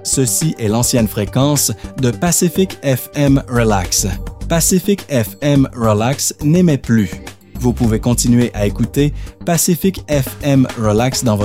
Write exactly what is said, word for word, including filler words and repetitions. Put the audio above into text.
Ceci est l'ancienne fréquence de Pacific F M Relax. Pacific F M Relax n'émet plus. Vous pouvez continuer à écouter Pacific F M Relax dans votre